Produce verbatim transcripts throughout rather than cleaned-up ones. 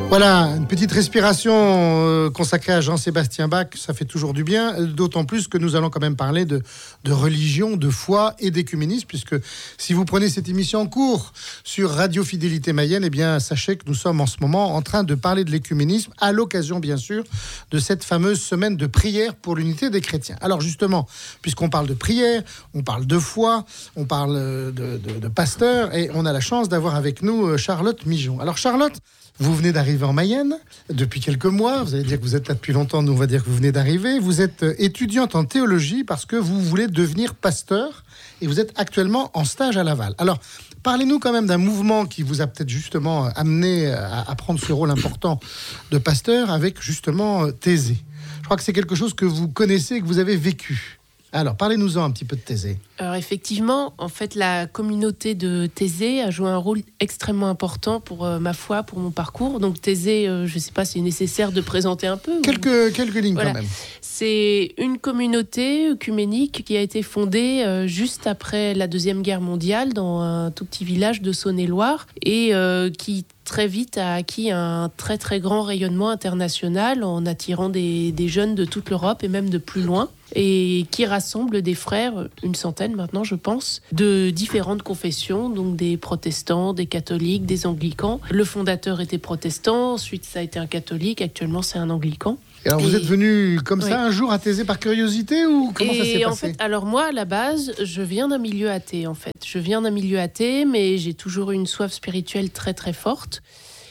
Voilà, une petite respiration euh, consacrée à Jean-Sébastien Bach, ça fait toujours du bien, d'autant plus que nous allons quand même parler de, de religion, de foi et d'écuménisme, puisque si vous prenez cette émission en cours sur Radio Fidélité Mayenne, eh bien, sachez que nous sommes en ce moment en train de parler de l'écuménisme, à l'occasion, bien sûr, de cette fameuse semaine de prière pour l'unité des chrétiens. Alors justement, puisqu'on parle de prière, on parle de foi, on parle de, de, de pasteur, et on a la chance d'avoir avec nous Charlotte Mijon. Alors Charlotte, vous venez d'arriver en Mayenne depuis quelques mois. Vous allez dire que vous êtes là depuis longtemps. Nous, on va dire que vous venez d'arriver. Vous êtes étudiante en théologie parce que vous voulez devenir pasteur et vous êtes actuellement en stage à Laval. Alors, parlez-nous quand même d'un mouvement qui vous a peut-être justement amené à, à prendre ce rôle important de pasteur avec justement Thésée. Je crois que c'est quelque chose que vous connaissez et que vous avez vécu. Alors, parlez-nous-en un petit peu de Thésée. Alors, effectivement, en fait, la communauté de Thésée a joué un rôle extrêmement important pour euh, ma foi, pour mon parcours. Donc, Thésée, euh, je ne sais pas si c'est nécessaire de présenter un peu. Quelques, ou... quelques lignes voilà. Quand même. C'est une communauté œcuménique qui a été fondée euh, juste après la Deuxième Guerre mondiale dans un tout petit village de Saône-et-Loire et euh, qui très vite a acquis un très très grand rayonnement international en attirant des, des jeunes de toute l'Europe et même de plus loin, et qui rassemble des frères, une centaine maintenant je pense, de différentes confessions, donc des protestants, des catholiques, des anglicans. Le fondateur était protestant, ensuite ça a été un catholique, actuellement c'est un anglican. Et alors vous et... êtes venu comme oui. ça un jour à Thésée par curiosité ou comment et ça s'est en passé ? fait, alors moi à la base, je viens d'un milieu athée en fait. Je viens d'un milieu athée, mais j'ai toujours eu une soif spirituelle très très forte.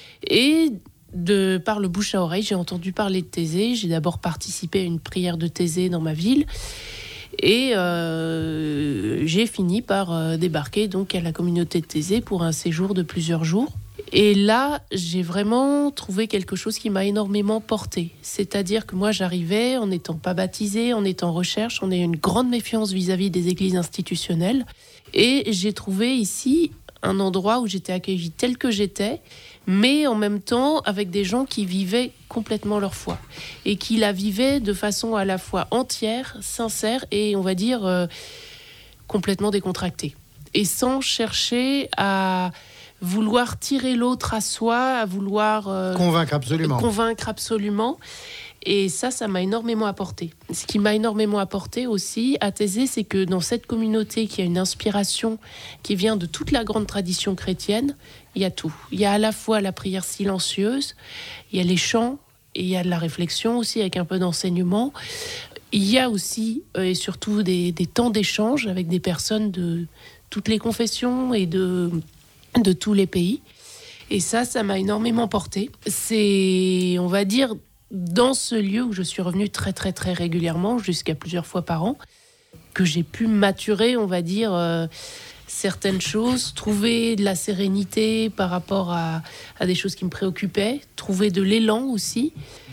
Et de par le bouche à oreille, j'ai entendu parler de Thésée. J'ai d'abord participé à une prière de Thésée dans ma ville. Et euh, j'ai fini par euh, débarquer donc à la communauté de Thésée pour un séjour de plusieurs jours. Et là, j'ai vraiment trouvé quelque chose qui m'a énormément portée. C'est-à-dire que moi, j'arrivais en n'étant pas baptisée, en étant en recherche, en ayant une grande méfiance vis-à-vis des églises institutionnelles. Et j'ai trouvé ici un endroit où j'étais accueillie telle que j'étais, mais en même temps avec des gens qui vivaient complètement leur foi et qui la vivaient de façon à la fois entière, sincère et on va dire euh, complètement décontractée. Et sans chercher à vouloir tirer l'autre à soi, à vouloir euh, convaincre absolument. convaincre absolument. Et ça, ça m'a énormément apporté. Ce qui m'a énormément apporté aussi à Thésée, c'est que dans cette communauté qui a une inspiration qui vient de toute la grande tradition chrétienne, il y a tout. Il y a à la fois la prière silencieuse, il y a les chants, et il y a de la réflexion aussi avec un peu d'enseignement. Il y a aussi euh, et surtout des, des temps d'échange avec des personnes de toutes les confessions et de, de tous les pays. Et ça, ça m'a énormément porté. C'est, on va dire, dans ce lieu où je suis revenue très très très régulièrement, jusqu'à plusieurs fois par an, que j'ai pu maturer, on va dire, euh, certaines choses, trouver de la sérénité par rapport à, à des choses qui me préoccupaient, trouver de l'élan aussi.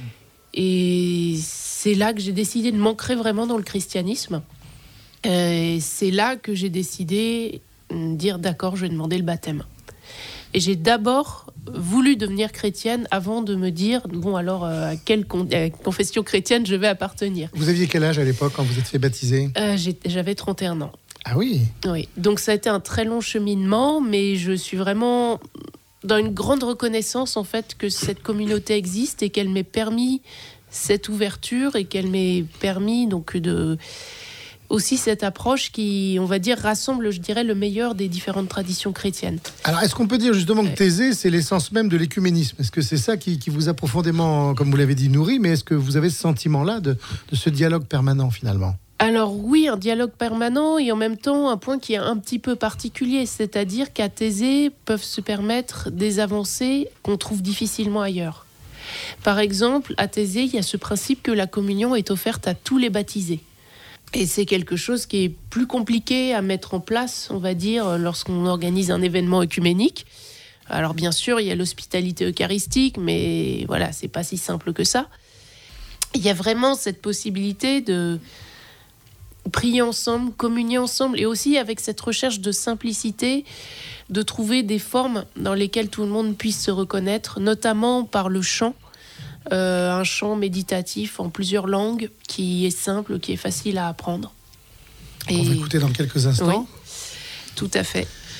Et c'est là que j'ai décidé de m'ancrer vraiment dans le christianisme. Et c'est là que j'ai décidé de dire d'accord, je vais demander le baptême. Et j'ai d'abord voulu devenir chrétienne avant de me dire, bon alors, euh, à quelle con- à confession chrétienne je vais appartenir. Vous aviez quel âge à l'époque quand vous êtes fait baptiser ? euh, j'ai, J'avais trente et un ans. Ah oui ? Oui, donc ça a été un très long cheminement, mais je suis vraiment dans une grande reconnaissance en fait que cette communauté existe et qu'elle m'ait permis cette ouverture et qu'elle m'ait permis donc de... aussi cette approche qui, on va dire, rassemble, je dirais, le meilleur des différentes traditions chrétiennes. Alors, est-ce qu'on peut dire justement que Thésée, c'est l'essence même de l'écuménisme ? Est-ce que c'est ça qui, qui vous a profondément, comme vous l'avez dit, nourri ? Mais est-ce que vous avez ce sentiment-là de, de ce dialogue permanent, finalement ? Alors oui, un dialogue permanent et en même temps un point qui est un petit peu particulier, c'est-à-dire qu'à Thésée peuvent se permettre des avancées qu'on trouve difficilement ailleurs. Par exemple, à Thésée, il y a ce principe que la communion est offerte à tous les baptisés. Et c'est quelque chose qui est plus compliqué à mettre en place, on va dire, lorsqu'on organise un événement œcuménique. Alors bien sûr, il y a l'hospitalité eucharistique, mais voilà, c'est pas si simple que ça. Il y a vraiment cette possibilité de prier ensemble, communier ensemble, et aussi avec cette recherche de simplicité, de trouver des formes dans lesquelles tout le monde puisse se reconnaître, notamment par le chant. Euh, un chant méditatif en plusieurs langues qui est simple, qui est facile à apprendre. Et... On va écouter dans quelques instants. Oui, tout à fait.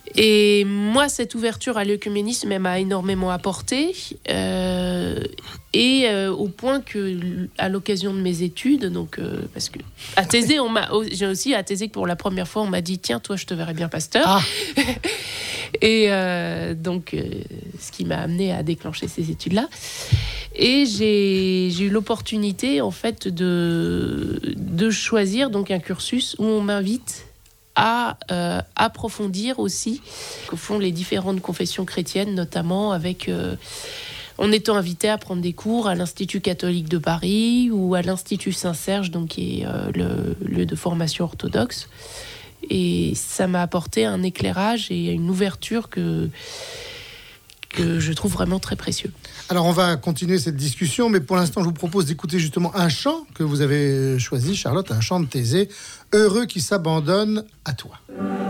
Et moi, cette ouverture à l'œcuménisme, elle m'a énormément apporté, euh, et euh, au point que, à l'occasion de mes études, donc euh, parce que à Thésée, on m'a, j'ai aussi à Thésée que pour la première fois, on m'a dit tiens, toi, je te verrais bien pasteur. Ah. Et euh, donc, euh, ce qui m'a amené à déclencher ces études-là. Et j'ai, j'ai eu l'opportunité, en fait, de, de choisir donc un cursus où on m'invite à euh, approfondir aussi que font les différentes confessions chrétiennes, notamment avec, euh, en étant invité à prendre des cours à l'Institut catholique de Paris ou à l'Institut Saint-Serge, donc qui est euh, le lieu de formation orthodoxe. Et ça m'a apporté un éclairage et une ouverture que, que je trouve vraiment très précieux. Alors on va continuer cette discussion, mais pour l'instant je vous propose d'écouter justement un chant que vous avez choisi, Charlotte, un chant de Thésée, Heureux qui s'abandonne à toi.